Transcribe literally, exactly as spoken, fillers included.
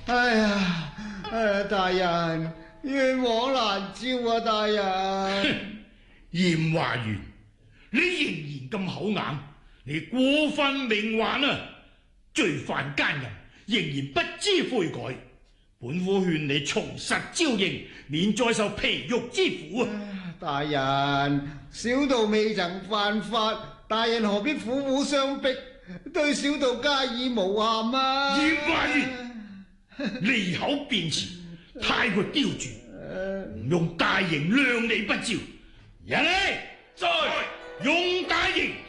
哎呀，哎，大人，冤枉難招啊！大人， 嚴華元，你仍然咁口硬，你過分冥頑啊！罪犯奸人，仍然不知悔改。本府勸你從實招認，免再受皮肉之苦啊！ 大人，小道未曾犯法，大人何必苦苦相逼，對小道加以誣陷啊？ 嚴華元，利口辯詞，太過刁鑽，唔用大刑量你不招。人嚟，在用大刑。